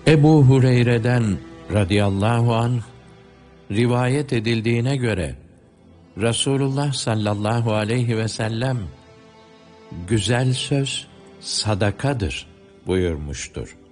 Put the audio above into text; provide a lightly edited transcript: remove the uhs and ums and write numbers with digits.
Ebu Hureyre'den radıyallahu anh rivayet edildiğine göre Resulullah sallallahu aleyhi ve sellem güzel söz sadakadır buyurmuştur.